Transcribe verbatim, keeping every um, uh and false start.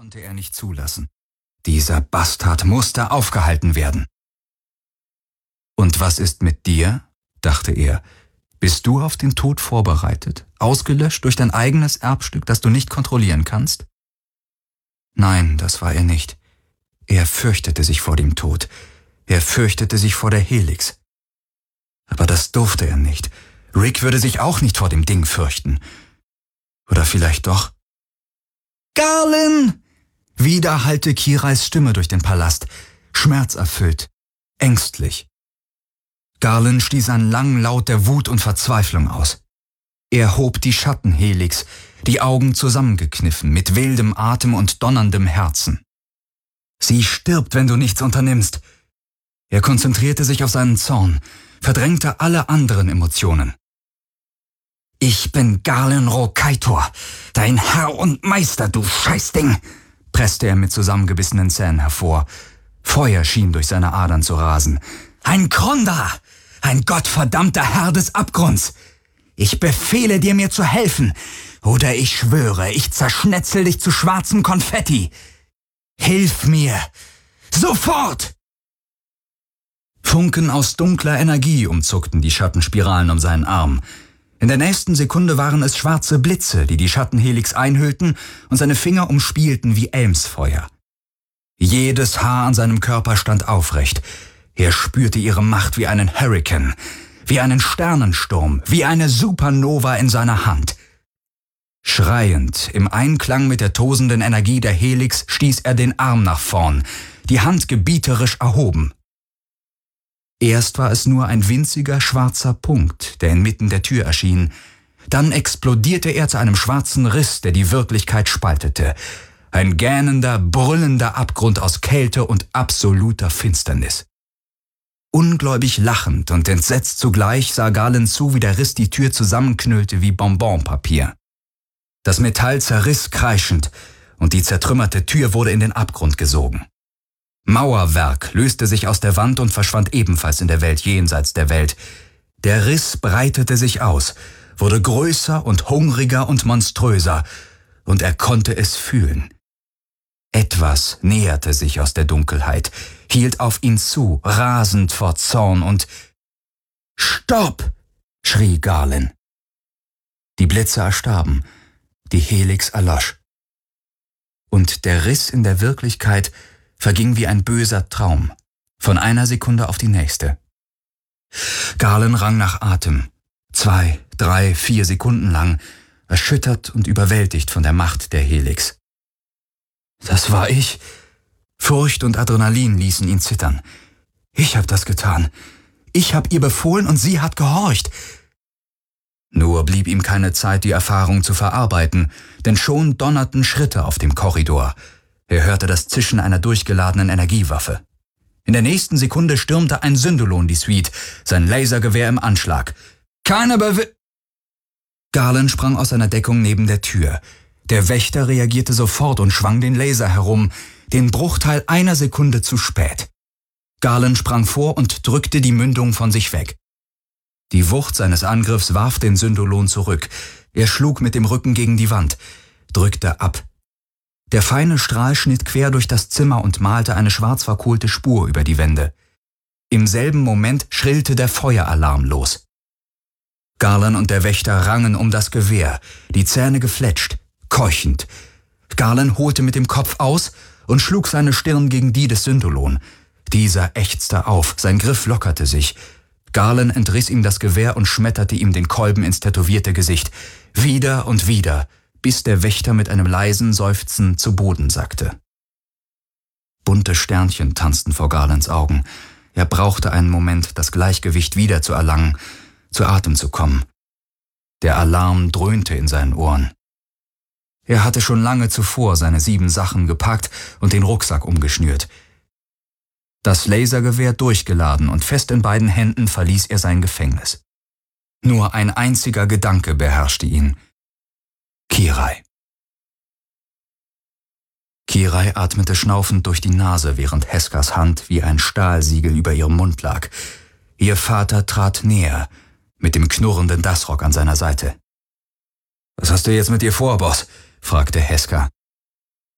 konnte er nicht zulassen. Dieser Bastard musste aufgehalten werden. »Und was ist mit dir?«, dachte er. »Bist du auf den Tod vorbereitet, ausgelöscht durch dein eigenes Erbstück, das du nicht kontrollieren kannst?« Nein, das war er nicht. Er fürchtete sich vor dem Tod. Er fürchtete sich vor der Helix. Aber das durfte er nicht. Rick würde sich auch nicht vor dem Ding fürchten. Oder vielleicht doch? »Garlin!« Wieder hallte Kirais Stimme durch den Palast, schmerzerfüllt, ängstlich. Garlin stieß einen langen Laut der Wut und Verzweiflung aus. Er hob die Schattenhelix, die Augen zusammengekniffen, mit wildem Atem und donnerndem Herzen. »Sie stirbt, wenn du nichts unternimmst!« Er konzentrierte sich auf seinen Zorn, verdrängte alle anderen Emotionen. »Ich bin Garlin Rokaitor, dein Herr und Meister, du Scheißding!« presste er mit zusammengebissenen Zähnen hervor. Feuer schien durch seine Adern zu rasen. »Ein Kronda! Ein gottverdammter Herr des Abgrunds! Ich befehle dir, mir zu helfen, oder ich schwöre, ich zerschnetzel dich zu schwarzem Konfetti! Hilf mir! Sofort!« Funken aus dunkler Energie umzuckten die Schattenspiralen um seinen Arm. In der nächsten Sekunde waren es schwarze Blitze, die die Schattenhelix einhüllten und seine Finger umspielten wie Elmsfeuer. Jedes Haar an seinem Körper stand aufrecht. Er spürte ihre Macht wie einen Hurrikan, wie einen Sternensturm, wie eine Supernova in seiner Hand. Schreiend, im Einklang mit der tosenden Energie der Helix, stieß er den Arm nach vorn, die Hand gebieterisch erhoben. Erst war es nur ein winziger schwarzer Punkt, der inmitten der Tür erschien. Dann explodierte er zu einem schwarzen Riss, der die Wirklichkeit spaltete. Ein gähnender, brüllender Abgrund aus Kälte und absoluter Finsternis. Ungläubig lachend und entsetzt zugleich sah Garlin zu, wie der Riss die Tür zusammenknüllte wie Bonbonpapier. Das Metall zerriss kreischend und die zertrümmerte Tür wurde in den Abgrund gesogen. Mauerwerk löste sich aus der Wand und verschwand ebenfalls in der Welt jenseits der Welt. Der Riss breitete sich aus, wurde größer und hungriger und monströser, und er konnte es fühlen. Etwas näherte sich aus der Dunkelheit, hielt auf ihn zu, rasend vor Zorn und »Stopp!« schrie Garlin. Die Blitze erstarben, die Helix erlosch. Und der Riss in der Wirklichkeit verging wie ein böser Traum, von einer Sekunde auf die nächste. Garlin rang nach Atem, zwei, drei, vier Sekunden lang, erschüttert und überwältigt von der Macht der Helix. »Das war ich!« Furcht und Adrenalin ließen ihn zittern. »Ich hab das getan. Ich hab ihr befohlen und sie hat gehorcht.« Nur blieb ihm keine Zeit, die Erfahrung zu verarbeiten, denn schon donnerten Schritte auf dem Korridor. Er hörte das Zischen einer durchgeladenen Energiewaffe. In der nächsten Sekunde stürmte ein Syndolon die Suite, sein Lasergewehr im Anschlag. »Keine Bewe...« Garlin sprang aus seiner Deckung neben der Tür. Der Wächter reagierte sofort und schwang den Laser herum, den Bruchteil einer Sekunde zu spät. Garlin sprang vor und drückte die Mündung von sich weg. Die Wucht seines Angriffs warf den Syndolon zurück. Er schlug mit dem Rücken gegen die Wand, drückte ab. Der feine Strahl schnitt quer durch das Zimmer und malte eine schwarz verkohlte Spur über die Wände. Im selben Moment schrillte der Feueralarm los. Garlin und der Wächter rangen um das Gewehr, die Zähne gefletscht, keuchend. Garlin holte mit dem Kopf aus und schlug seine Stirn gegen die des Syndolon. Dieser ächzte auf, sein Griff lockerte sich. Garlin entriss ihm das Gewehr und schmetterte ihm den Kolben ins tätowierte Gesicht. Wieder und wieder, bis der Wächter mit einem leisen Seufzen zu Boden sackte. Bunte Sternchen tanzten vor Garlins Augen. Er brauchte einen Moment, das Gleichgewicht wieder zu erlangen, zu Atem zu kommen. Der Alarm dröhnte in seinen Ohren. Er hatte schon lange zuvor seine sieben Sachen gepackt und den Rucksack umgeschnürt. Das Lasergewehr durchgeladen und fest in beiden Händen verließ er sein Gefängnis. Nur ein einziger Gedanke beherrschte ihn. Kirai. Kirai atmete schnaufend durch die Nase, während Heskas Hand wie ein Stahlsiegel über ihrem Mund lag. Ihr Vater trat näher, mit dem knurrenden Dasrock an seiner Seite. »Was hast du jetzt mit ihr vor, Boss?« fragte Heska.